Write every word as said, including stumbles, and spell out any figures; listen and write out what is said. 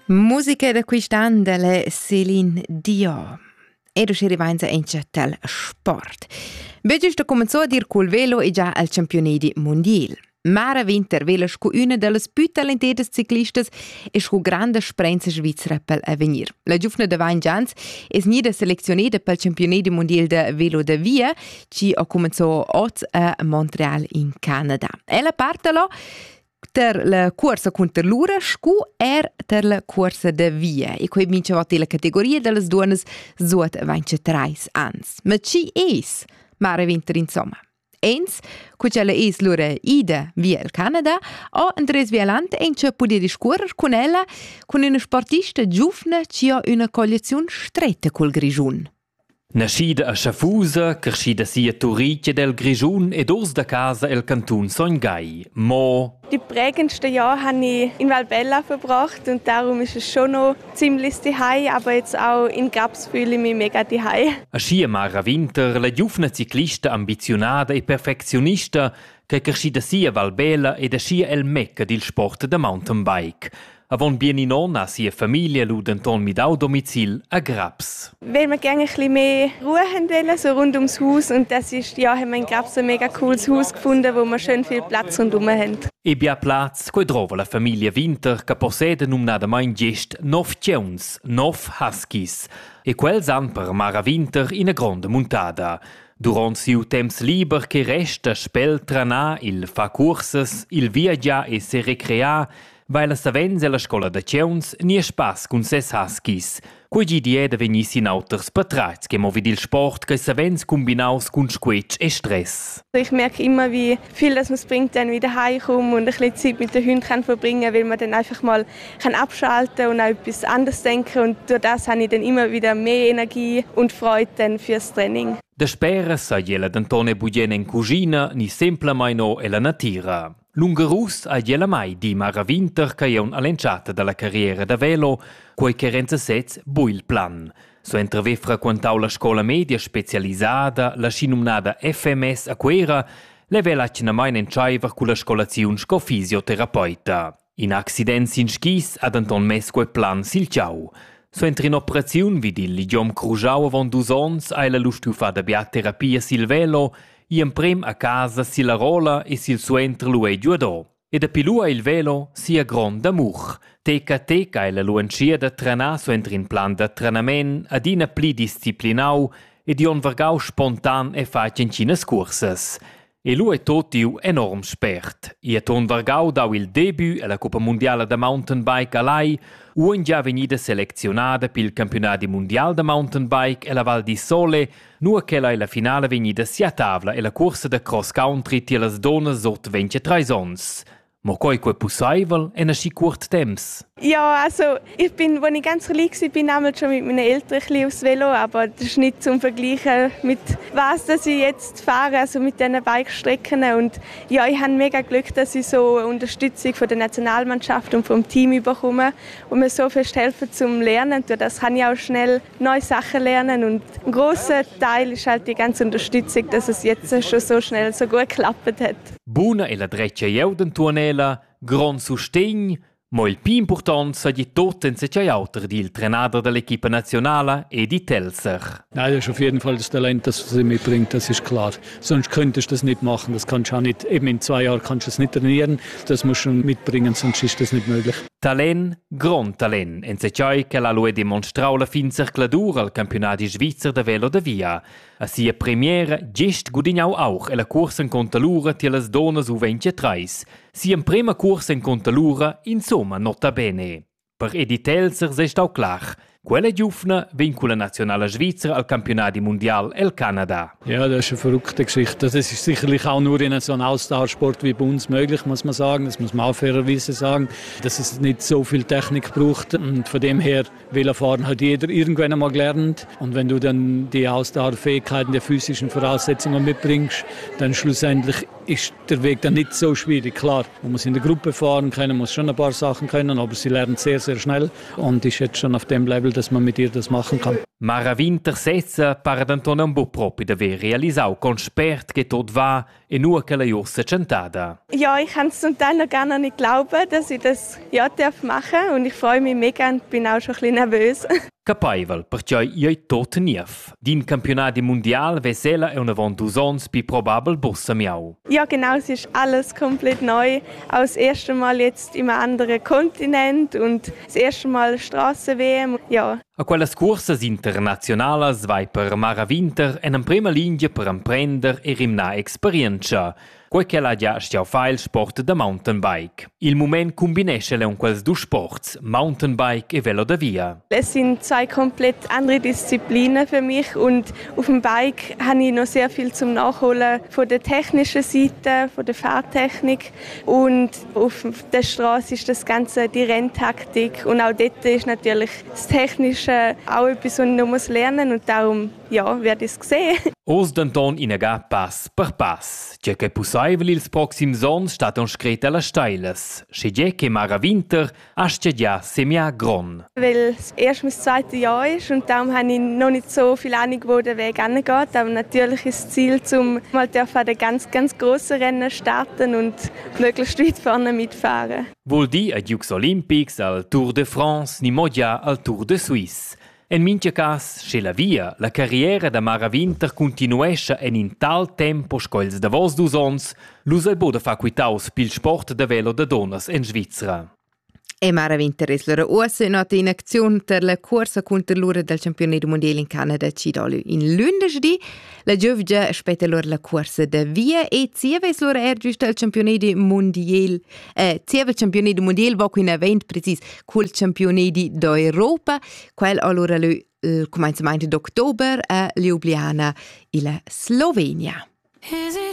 Musica da quest'anno della Céline Dion. E do arrivains a del sport. Begis da cominciò a dir col velo e già al campionati mondial. Mara Winter vela sco una delle più talentedes ciclistas e sco grande sprenza svizzera per avvenir. La giovane de Vain Jans es nida selezionata per il campionati mondial de velo de via, ci ha cominciò oggi a Montreal in Canada. Ella parte là ter la corsa contro l'ura, scu er ter la corsa de via. E qui vince voti la categoria delle donne zuot ventitré ans. Ma ci es Mara Winter insomma? Eins, cucella es l'ura ida via il Canada, o Andres Vialant en c'è podia discorrer con ella, con una sportista giovane ci ha una cogliazione stretta col Grigiun. Nascida a Schafusa, crescida sia Turicchia del Grigiun ed os da casa el Cantun Songai. Mo Die prägendsten Jahre habe ich in Valbella verbracht und darum ist es schon noch ziemlich daheim, aber jetzt auch in Gaps fühle ich mich mega daheim. Aschi Mara Winter, la giovane ciclista ambizionata e perfezionista che crescida sia Valbella ed aschi el Mecca del sport da mountainbike. Avon bieni nonna sia famiglia ludenton mit au domizil a Graps. Weil wir gerne ein bisschen mehr Ruhe haben wollen, so rund ums Haus. Und das ist, ja, haben wir in Graps ein mega cooles Haus gefunden, wo wir schön viel Platz rundherum haben. E bia Platz, quei trova la famiglia Winter, che possede numnadama in gest nov tjauns, nov huskies. E quels han per Mara Winter in a grande montada. Durant siu temps liber che resta spel tranà, il fa curses, il viaggia e se recrea, weil la savens e la scola da Tjauns ni è spas cun ses huskies. Quei gi die da venissi in auters patrats, che movi il sport, che savens combinaus cun squetsch e stress. Ich merke immer, wie viel das es bringt, dann wieder heimkommen und ein bisschen Zeit mit den Hunden kann verbringen, weil man dann einfach mal kann abschalten und auch etwas anderes denken. Und durch das habe ich dann immer wieder mehr Energie und Freude dann fürs Training. Da spera sa jela d'Antone Bugien en cugina, ni semplamain no e la natira. Lungarus a jela mai di Mara Winter che è un allenciata dalla carriera da velo, quei che renza sez buil plan. So entreve frequentau la scola media specializzata, la scinumnada F M S a Quera, le vela cina mai nenciaiver cu la scolaziun sco fisioterapeuta. In accidents in skis ad Anton mes quei plan sil ciao. So entri in operaziun vid il Ligiom Cružau avon dus ons ai la lustiu fa da bia terapia sil velo, i emprem a casa sil rola e sil suenter lue giuadò. E da pilua il velo sia grond d'amour. Teca teca e la luencia da trana so entri in plan da tranament ad ina pli disciplinau e di on vargau spontan e facen cinas curses. E lui è totiu enorm spert. I a ton vargau dau il debut alla Coppa Mondiale da Mountainbike a lei, un già venida selezionata pil campionati mondial da mountainbike e la Val di Sole, nu che la la finale venida sia tavla e la corsa da cross country ti las donne sot ventitré ons. Mo coi quei possibel e nasci curt temps. Ja, also ich bin, als ich ganz klein war, bin damals schon mit meinen Eltern ein bisschen aufs Velo, aber das ist nicht zum Vergleichen mit was, dass ich jetzt fahre, also mit diesen Bikestrecken. Und ja, ich habe mega Glück, dass ich so Unterstützung von der Nationalmannschaft und vom Team bekomme und mir so fest helfen zum Lernen. Durch das kann ich auch schnell neue Sachen lernen und ein grosser Teil ist halt die ganze Unterstützung, dass es jetzt schon so schnell so gut geklappt hat. Buna e la dreccia jeudentuanela, gran sustegn, ma il più importante sa di Totense c'è auter di il Trainer dell'equipe nazionale e di Telser. Nein, das ist auf jeden Fall das Talent, das sie mitbringt, das ist klar. Sonst könntest du das nicht machen, das kannst du auch nicht. Eben in zwei Jahren kannst du das nicht trainieren, das musst du mitbringen, sonst ist das nicht möglich. Talent, gran talent. En se c'è che la lui dimostrau la fin circladura al campionati svizzer de velo de via. A sia premiera gest gudignau auch e la corsa in contalura ti las donas u ventitré. Sia in prima corsa in contalura, insomma, nota bene. Per Edi Telser se stau clar. Quella giovane vin con la nazionale Svizzera al campionati mondial el Canada. Ja, das ist eine verrückte Geschichte. Das ist sicherlich auch nur in so einem Ausdauersport wie bei uns möglich, muss man sagen. Das muss man auch fairerweise sagen, dass es nicht so viel Technik braucht. Und von dem her, Velofahren hat jeder irgendwann einmal gelernt. Und wenn du dann die Ausdauerfähigkeiten, die physischen Voraussetzungen mitbringst, dann schlussendlich ist der Weg dann nicht so schwierig. Klar, man muss in der Gruppe fahren können, muss schon ein paar Sachen können, aber sie lernen sehr, sehr schnell und ist jetzt schon auf dem Level flessibel, dass man mit ihr das machen kann. Mara Winter setza para d'Anton un buc propi d'aver realisau, con spert che tot va e nur che la jussa centada. Ja, ich kann es zum Teil noch gar nicht glauben, dass ich das ja darf machen und ich freue mich mega und bin auch schon ein bisschen nervös. Capaivel, perciò io tot nief. Din campionati mondial vesela e una von dusons pi probabel bussa miau. Ja, genau, es ist alles komplett neu. Auch das erste Mal jetzt in einem anderen Kontinent und das erste Mal Strassen-W M. Ja. A quelles cursas internazionalas vai per Mara Winter en en prima linea per emprender e rimna experienza. Quei che la già stiau fa il sport da mountainbike. Il moment combinesce le un quels du sports, mountainbike e velo da via. Es sind zwei komplett andere Disziplinen für mich und auf dem Bike habe ich noch sehr viel zum Nachholen von der technischen Seite, von der Fahrtechnik und auf der Straße ist das Ganze die Renntaktik und auch dort ist natürlich das Technische auch etwas, was ich noch muss lernen und darum ja, werde ich es sehen. Os d'Anton inaga pass per pass. C'è che possibile ils proxims ons stat un scret alla steiles. C'è già che Mara Winter asce già semia gron. Weil es erst mein zweites Jahr ist und darum habe ich noch nicht so viel Ahnung, wo der Weg hingeht. Aber natürlich ist das Ziel, um mal an den ganz, ganz grossen Rennen starten und möglichst weit vorne mitfahren. Vuol di ai Jeux Olympics, al Tour de France, ni modia al Tour de Suisse. En mincha cas, sche la via, la carriera da Mara Winter continuescha en in tal tempo scoils da vos dus ons, lus ei boda fa quitaus pil sport da velo da donas en Svizzera. E Mara Winter es loro uossa nota in azione per la corsa contro l'ora del campionato mondiale in Canada ci dolu in lunedì. La giovgia aspetta loro la corsa da via e zieva es loro er giusto il campionato mondiale. Eh, zieva il campionato mondiale va qui in event precis col campionato d'Europa, quel allora il cominciamento d'ottobre a Ljubljana in Slovenia.